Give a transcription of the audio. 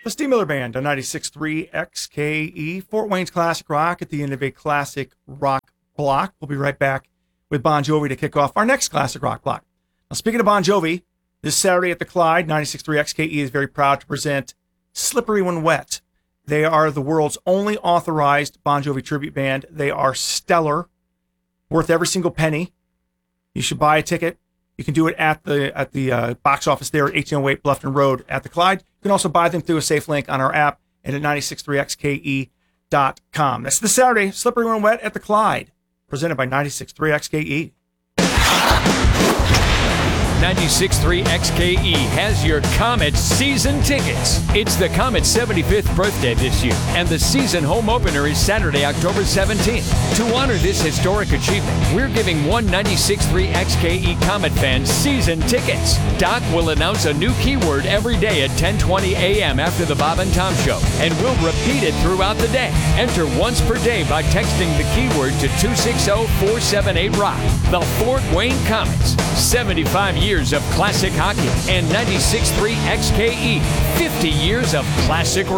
The Steve Miller Band on 96.3 XKE, Fort Wayne's Classic Rock at the end of a classic rock block. We'll be right back with Bon Jovi to kick off our next classic rock block. Now, speaking of Bon Jovi, this Saturday at the Clyde, 96.3 XKE is very proud to present Slippery When Wet. They are the world's only authorized Bon Jovi tribute band. They are stellar, worth every single penny. You should buy a ticket. You can do it at the box office there at 1808 Bluffton Road at the Clyde. You can also buy them through a safe link on our app and at 963xke.com. That's this Saturday, Slippery When Wet at the Clyde, presented by 96.3 XKE. 96.3 XKE has your Comet season tickets. It's the Comet's 75th birthday this year, and the season home opener is Saturday, October 17th. To honor this historic achievement, we're giving one 96.3 XKE Comet fan season tickets. Doc will announce a new keyword every day at 10:20 a.m. after the Bob and Tom Show, and we'll repeat it throughout the day. Enter once per day by texting the keyword to 260-478-ROCK. The Fort Wayne Comets, 75 years of classic hockey, and 96.3 XKE, 50 years of classic